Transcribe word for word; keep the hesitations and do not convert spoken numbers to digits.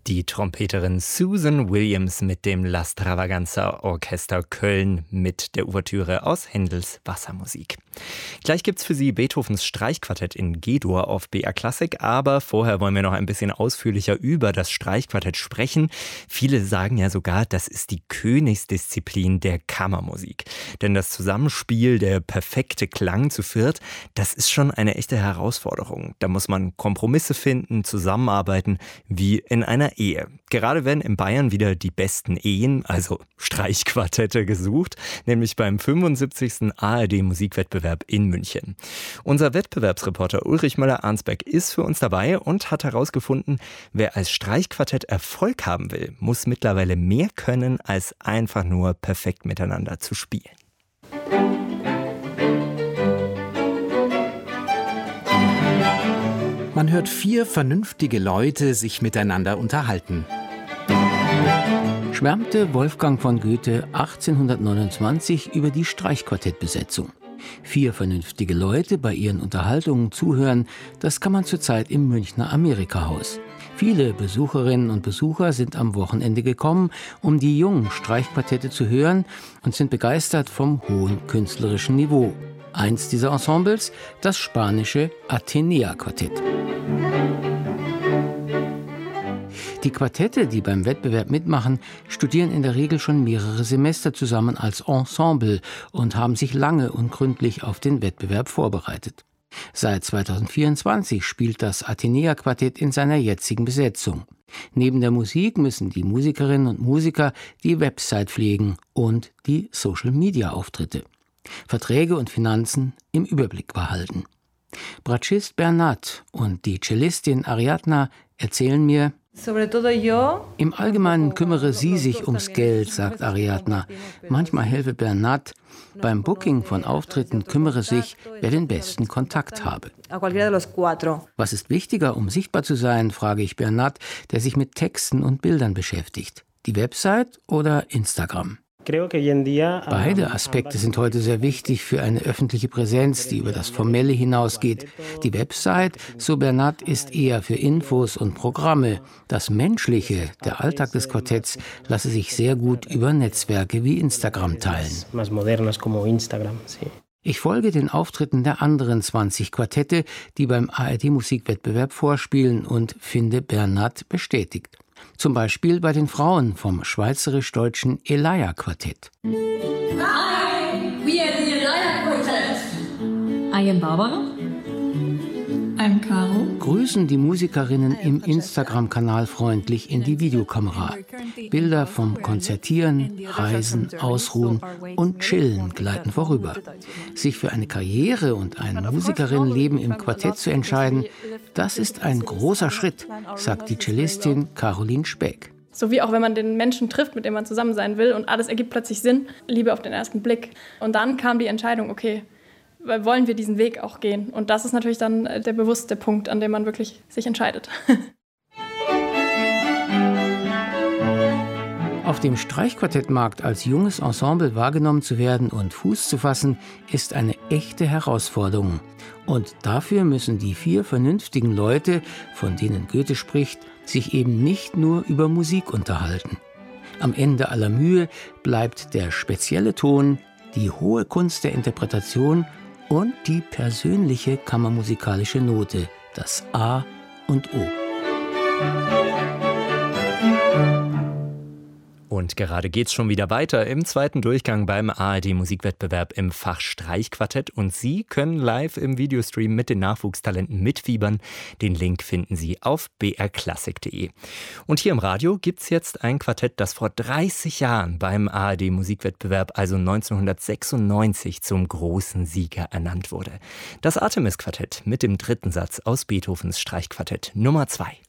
Die Trompeterin Susan Williams mit dem La Stravaganza Orchester Köln mit der Ouvertüre aus Händels Wassermusik. Gleich gibt's für Sie Beethovens Streichquartett in G-Dur auf B R Klassik, aber vorher wollen wir noch ein bisschen ausführlicher über das Streichquartett sprechen. Viele sagen ja sogar, das ist die Königsdisziplin der Kammermusik. Denn das Zusammenspiel, der perfekte Klang zu viert, das ist schon eine echte Herausforderung. Da muss man Kompromisse finden, zusammenarbeiten, wie in einer Ehe. Gerade werden in Bayern wieder die besten Ehen, also Streichquartette, gesucht, nämlich beim fünfundsiebzigsten A R D-Musikwettbewerb in München. Unser Wettbewerbsreporter Ulrich Möller-Arnsberg ist für uns dabei und hat herausgefunden, wer als Streichquartett Erfolg haben will, muss mittlerweile mehr können, als einfach nur perfekt miteinander zu spielen. Man hört vier vernünftige Leute sich miteinander unterhalten. Schwärmte Wolfgang von Goethe achtzehnhundertneunundzwanzig über die Streichquartettbesetzung. Vier vernünftige Leute bei ihren Unterhaltungen zuhören, das kann man zurzeit im Münchner Amerika-Haus. Viele Besucherinnen und Besucher sind am Wochenende gekommen, um die jungen Streichquartette zu hören und sind begeistert vom hohen künstlerischen Niveau. Eins dieser Ensembles, das spanische Atenea-Quartett. Die Quartette, die beim Wettbewerb mitmachen, studieren in der Regel schon mehrere Semester zusammen als Ensemble und haben sich lange und gründlich auf den Wettbewerb vorbereitet. Seit zweitausendvierundzwanzig spielt das Atenea-Quartett in seiner jetzigen Besetzung. Neben der Musik müssen die Musikerinnen und Musiker die Website pflegen und die Social-Media-Auftritte. Verträge und Finanzen im Überblick behalten. Bratschist Bernat und die Cellistin Ariadna erzählen mir: Im Allgemeinen kümmere sie sich ums Geld, sagt Ariadna. Manchmal helfe Bernat. Beim Booking von Auftritten kümmere sich, wer den besten Kontakt habe. Was ist wichtiger, um sichtbar zu sein, frage ich Bernat, der sich mit Texten und Bildern beschäftigt. Die Website oder Instagram? Beide Aspekte sind heute sehr wichtig für eine öffentliche Präsenz, die über das Formelle hinausgeht. Die Website, so Bernat, ist eher für Infos und Programme. Das Menschliche, der Alltag des Quartetts, lasse sich sehr gut über Netzwerke wie Instagram teilen. Ich folge den Auftritten der anderen zwanzig Quartette, die beim A R D-Musikwettbewerb vorspielen, und finde Bernat bestätigt. Zum Beispiel bei den Frauen vom schweizerisch-deutschen Elia-Quartett. Hi, we are the Elia Quartet. I am Barbara. I'm Caro. Grüßen die Musikerinnen im Instagram-Kanal freundlich in die Videokamera. Bilder vom Konzertieren, Reisen, Ausruhen und Chillen gleiten vorüber. Sich für eine Karriere und ein Musikerinnenleben im Quartett zu entscheiden, das ist ein großer Schritt, sagt die Cellistin Caroline Speck. So wie auch wenn man den Menschen trifft, mit dem man zusammen sein will, und alles ergibt plötzlich Sinn, Liebe auf den ersten Blick. Und dann kam die Entscheidung, okay, wollen wir diesen Weg auch gehen? Und das ist natürlich dann der bewusste Punkt, an dem man wirklich sich entscheidet. Auf dem Streichquartettmarkt als junges Ensemble wahrgenommen zu werden und Fuß zu fassen, ist eine echte Herausforderung. Und dafür müssen die vier vernünftigen Leute, von denen Goethe spricht, sich eben nicht nur über Musik unterhalten. Am Ende aller Mühe bleibt der spezielle Ton, die hohe Kunst der Interpretation und die persönliche kammermusikalische Note, das A und O. Und gerade geht's schon wieder weiter im zweiten Durchgang beim A R D-Musikwettbewerb im Fach Streichquartett. Und Sie können live im Videostream mit den Nachwuchstalenten mitfiebern. Den Link finden Sie auf b r klassik punkt d e. Und hier im Radio gibt's jetzt ein Quartett, das vor dreißig Jahren beim A R D-Musikwettbewerb, also neunzehnhundertsechsundneunzig, zum großen Sieger ernannt wurde. Das Artemis-Quartett mit dem dritten Satz aus Beethovens Streichquartett Nummer zwei.